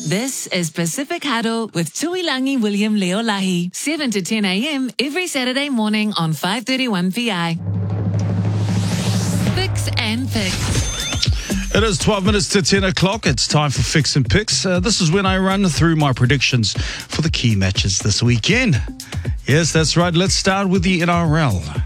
This is Pacific Huddle with Tuilangi William Leolahi, 7 to 10 a.m. every Saturday morning on 531 PI. Fix and Picks. It is 12 minutes to 10 o'clock. It's time for Fix and Picks. This is when I run through my predictions for the key matches this weekend. Yes, that's right. Let's start with the NRL.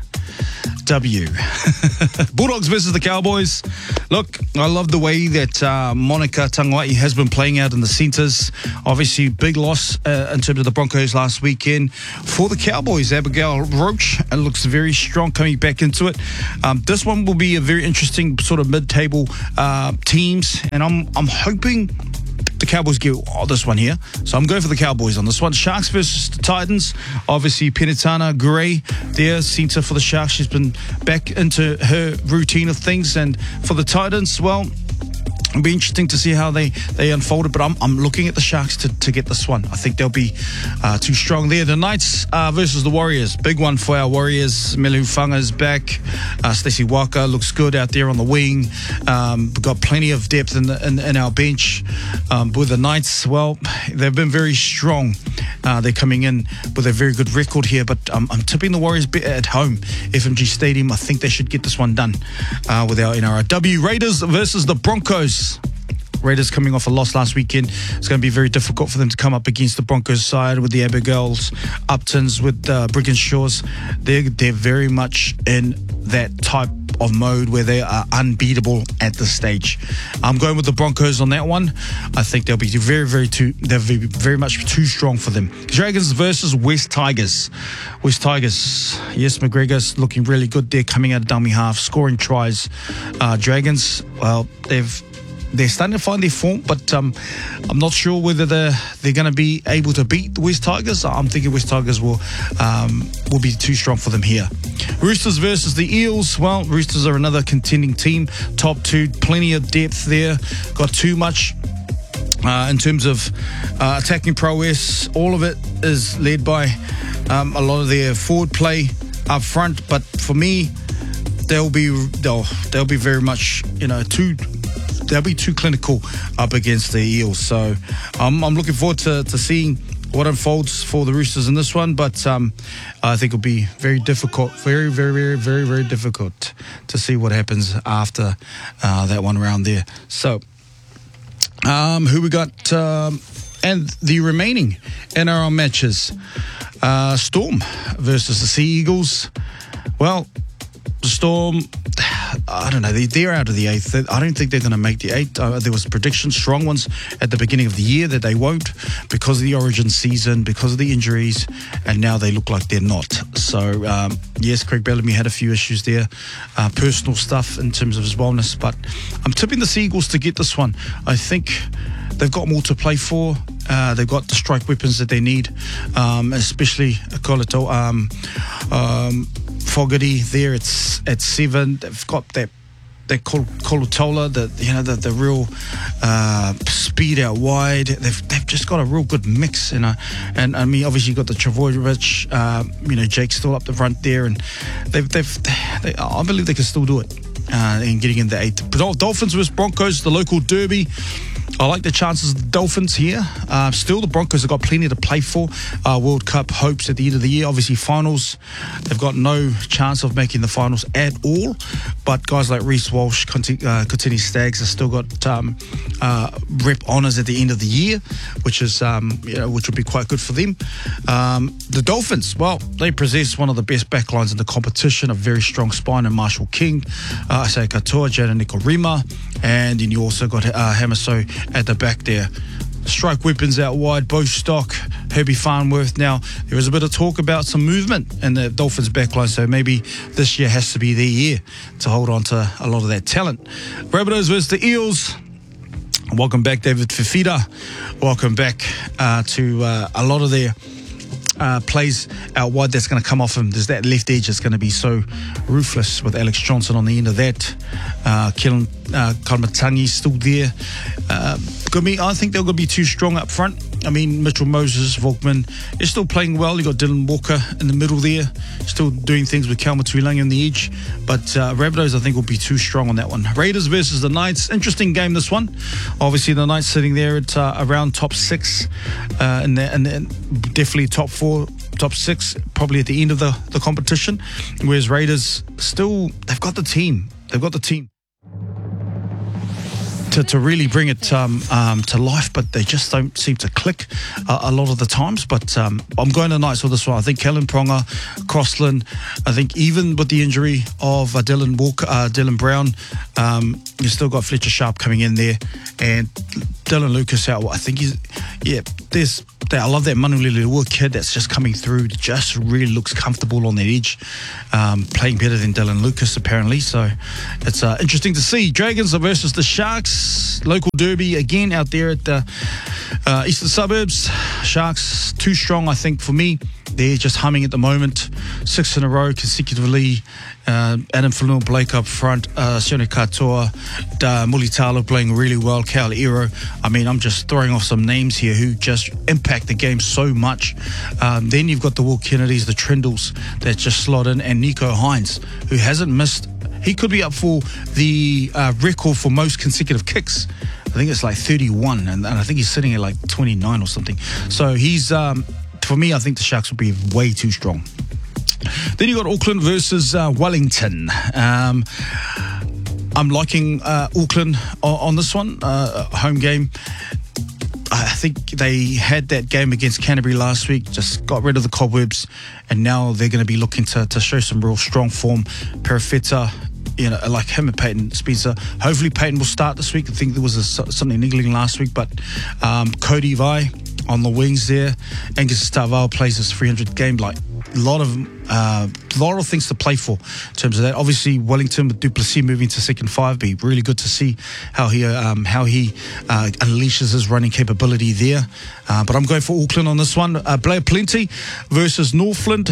Bulldogs versus the Cowboys. Look, I love the way that Monica Tangawai has been playing out in the centres. Obviously, big loss in terms of the Broncos last weekend. For the Cowboys, Abigail Roach looks very strong coming back into it. This one will be a very interesting sort of mid-table teams, and I'm hoping the Cowboys get this one here. So I'm going for the Cowboys on this one. Sharks versus the Titans. Obviously, Penitana Gray there, centre for the Sharks. She's been back into her routine of things. And for the Titans, well, it'll be interesting to see how they unfold it, but I'm looking at the Sharks to get this one. I think they'll be too strong there. The Knights versus the Warriors. Big one for our Warriors. Melu Funga's back. Stacey Walker looks good out there on the wing. We've got plenty of depth in our bench. With the Knights, well, they've been very strong. They're coming in with a very good record here, but I'm tipping the Warriors at home. FMG Stadium, I think they should get this one done with our NRW. Raiders versus the Broncos. Raiders coming off a loss last weekend. It's going to be very difficult for them to come up against the Broncos side with the Abigails, Uptons, with Brickenshaws. They're very much in that type of mode where they are unbeatable at this stage. I'm going with the Broncos on that one. I think they'll be very much too strong for them. Dragons versus West Tigers. West Tigers, yes, McGregor's looking really good there, coming out of dummy half, scoring tries. Dragons, well, they're starting to find their form, but I'm not sure whether they're going to be able to beat the West Tigers. I'm thinking West Tigers will be too strong for them here. Roosters versus the Eels. Well, Roosters are another contending team. Top two, plenty of depth there. Got too much in terms of attacking prowess. All of it is led by a lot of their forward play up front. But for me, they'll be very much they'll be too clinical up against the Eels. So I'm looking forward to seeing what unfolds for the Roosters in this one. But I think it'll be very difficult, very, very, very, very, very difficult to see what happens after that one round there. So who we got? And the remaining NRL matches. Storm versus the Sea Eagles. Well, the Storm, I don't know, they're out of the eighth. I don't think they're going to make the eighth. There was predictions, strong ones at the beginning of the year that they won't because of the origin season, because of the injuries, and now they look like they're not. So, yes, Craig Bellamy had a few issues there, personal stuff in terms of his wellness, but I'm tipping the Seagulls to get this one. I think they've got more to play for. They've got the strike weapons that they need, especially Fogarty there at 7. They've got that Kolotola, the real speed out wide. They've just got a real good mix, and I mean, obviously you got the Travojevic, Jake's still up the front there, and I believe they can still do it in getting in the 8th. Dolphins versus Broncos, the local derby. I like the chances of the Dolphins here. Still, the Broncos have got plenty to play for. World Cup hopes at the end of the year. Obviously, finals, they've got no chance of making the finals at all. But guys like Reece Walsh, Kotini Staggs have still got rep honours at the end of the year, which would be quite good for them. The Dolphins, well, they possess one of the best backlines in the competition, a very strong spine in Marshall King, Isaiah Katoa, Jana Nikorima, and then you also got Hamaso at the back there. Strike weapons out wide, Bostock, Herbie Farnworth. Now, there is a bit of talk about some movement in the Dolphins backline, so maybe this year has to be their year to hold on to a lot of that talent. Rabbitohs versus the Eels. Welcome back, David Fifita. Welcome back to a lot of their plays out wide that's going to come off him. There's that left edge that's going to be so ruthless with Alex Johnson on the end of that. Kalmatangi's still there. I think they're going to be too strong up front. Mitchell Moses, Volkman is still playing well. You got Dylan Walker in the middle there, still doing things with Kelma Tuilangi on the edge. But Rabbitohs, I think, will be too strong on that one. Raiders versus the Knights. Interesting game, this one. Obviously, the Knights sitting there at around top 6, and definitely top 4, top 6, probably at the end of the competition. Whereas Raiders still, they've got the team. To really bring it to life, but they just don't seem to click a lot of the times. But I'm going to Knights for this one. I think Kellen Pronga, Crossland, I think even with the injury of Dylan Brown, you've still got Fletcher Sharp coming in there, and Dylan Lucas out. I think I love that Manulele Ua kid that's just coming through, just really looks comfortable on that edge, playing better than Dylan Lucas apparently. So it's interesting to see. Dragons versus the Sharks, local derby again out there at the eastern suburbs. Sharks too strong, I think, for me. They're just humming at the moment, 6 in a row consecutively. Adam Falun Blake up front, Sione Katoa, Mulitalo playing really well, Cal Ero. I'm just throwing off some names here who just impact the game so much. Then you've got the Will Kennedys, the Trindles that just slot in, and Nico Hines, who hasn't missed. He could be up for the record for most consecutive kicks. I think it's like 31, and I think he's sitting at like 29 or something. So he's, for me, I think the Sharks will be way too strong. Then you got Auckland versus Wellington. I'm liking Auckland on this one, home game. I think they had that game against Canterbury last week, just got rid of the cobwebs, and now they're going to be looking to show some real strong form. Perifeta, like him and Peyton Spencer. Hopefully Peyton will start this week. I think there was something niggling last week, but Cody Vai on the wings there. Angus Starval plays his 300 game. Like a lot of things to play for in terms of that. Obviously, Wellington with Duplessis moving to second 5, be really good to see how he unleashes his running capability there. But I'm going for Auckland on this one. Blair Plenty versus Northland.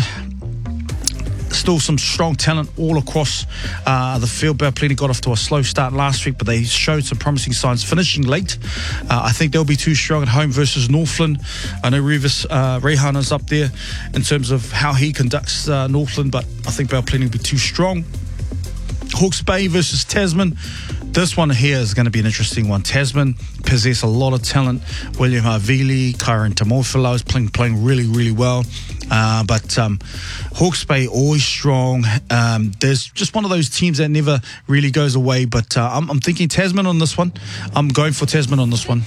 Still some strong talent all across the field. Blair Plenty got off to a slow start last week, but they showed some promising signs finishing late. I think they'll be too strong at home versus Northland. I know Revis Rehana's up there in terms of how he conducts Northland, but I think Blair Plenty will be too strong. Hawke's Bay versus Tasman. This one here is going to be an interesting one. Tasman possess a lot of talent. William Havili, Kyron Tamofilo is playing really, really well. But Hawke's Bay always strong. There's just one of those teams that never really goes away. But I'm thinking Tasman on this one. I'm going for Tasman on this one.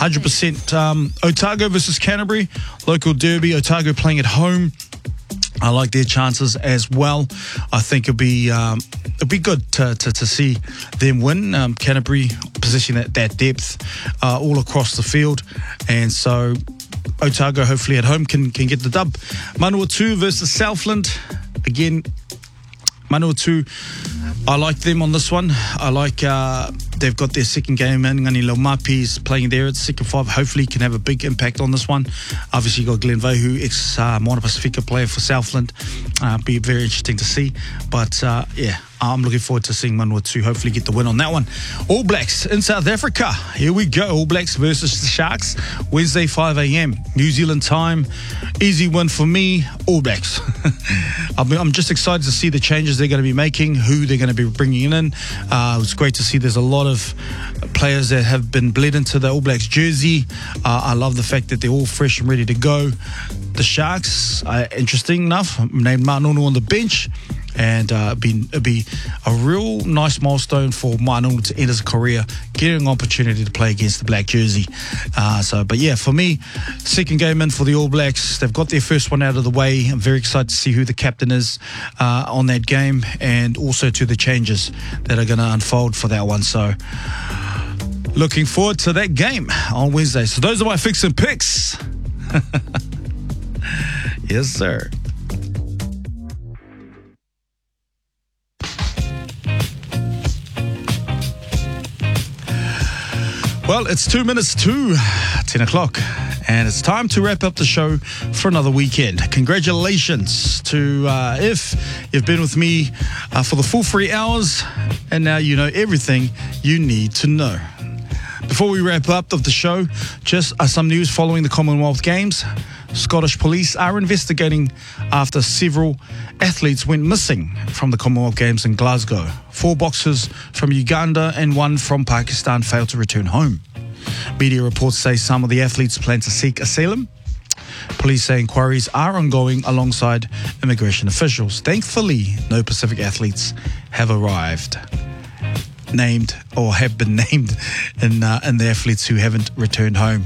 100%. Otago versus Canterbury, local derby. Otago playing at home. I like their chances as well. I think it'll be good to see them win. Canterbury positioning that depth all across the field, and so Otago hopefully at home can get the dub. Manawatu versus Southland. Again, Manawatu, I like them on this one. I like they've got their second game in. Ngani Laumapi is playing there at second 5. Hopefully he can have a big impact on this one. Obviously you got Glenn Vehu, ex-Moana Pacifica player for Southland. Be very interesting to see. But I'm looking forward to seeing Manawatu hopefully get the win on that one. All Blacks in South Africa. Here we go. All Blacks versus the Sharks. Wednesday, 5 a.m. New Zealand time. Easy win for me. All Blacks. I'm just excited to see the changes they're going to be making, who they're going to be bringing in. It's great to see there's a lot of players that have been bled into the All Blacks jersey. I love the fact that they're all fresh and ready to go. The Sharks, interesting enough, named Ma'anonu on the bench. And it'd be a real nice milestone for Ma'anonu to end his career, getting an opportunity to play against the black jersey. But for me, second game in for the All Blacks. They've got their first one out of the way. I'm very excited to see who the captain is on that game, and also to the changes that are going to unfold for that one. So looking forward to that game on Wednesday. So those are my fix and picks. Yes, sir. Well, it's 2 minutes to 10 o'clock, and it's time to wrap up the show for another weekend. Congratulations to if you've been with me for the full 3 hours, and now you know everything you need to know. Before we wrap up of the show, just some news following the Commonwealth Games. Scottish police are investigating after several athletes went missing from the Commonwealth Games in Glasgow. 4 boxers from Uganda and 1 from Pakistan failed to return home. Media reports say some of the athletes plan to seek asylum. Police say inquiries are ongoing alongside immigration officials. Thankfully, no Pacific athletes have arrived. Named or have been named in the athletes who haven't returned home.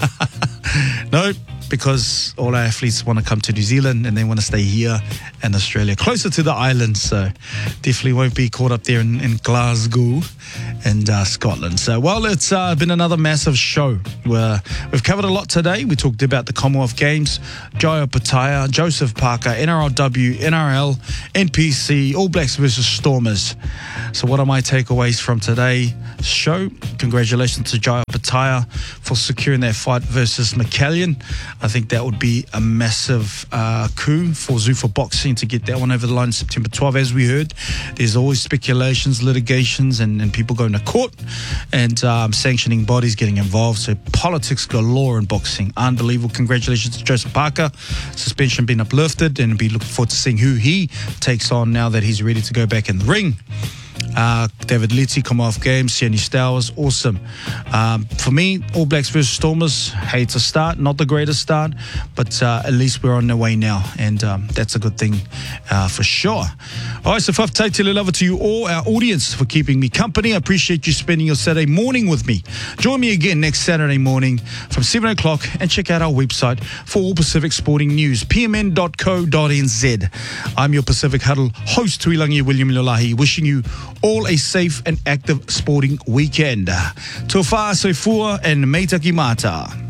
No, because all our athletes want to come to New Zealand and they want to stay here in Australia, closer to the islands. So definitely won't be caught up there in Glasgow and Scotland. So, well, it's been another massive show. We've covered a lot today. We talked about the Commonwealth Games, Jaya Pattaya, Joseph Parker, NRLW, NRL, NPC, All Blacks versus Stormers. So what are my takeaways from today's show? Congratulations to Jaya Pattaya for securing that fight versus McCallion. I think that would be a massive coup for Zuffa Boxing to get that one over the line September 12. As we heard, there's always speculations, litigations, and people going to court and sanctioning bodies getting involved. So politics galore in boxing. Unbelievable. Congratulations to Joseph Parker. Suspension being uplifted, and be looking forward to seeing who he takes on now that he's ready to go back in the ring. David Letty, Commonwealth Games, Sienni Stowers, awesome. For me, All Blacks versus Stormers, it's a start, not the greatest start, but at least we're on the way now, and that's a good thing for sure. All right, so whaftai te lava to you all, our audience, for keeping me company. I appreciate you spending your Saturday morning with me. Join me again next Saturday morning from 7 o'clock and check out our website for all Pacific sporting news, pmn.co.nz. I'm your Pacific Huddle host, Tuilangi William Leolahi, wishing you all a safe and active sporting weekend. Tofa Soifua and Meitaki Mata.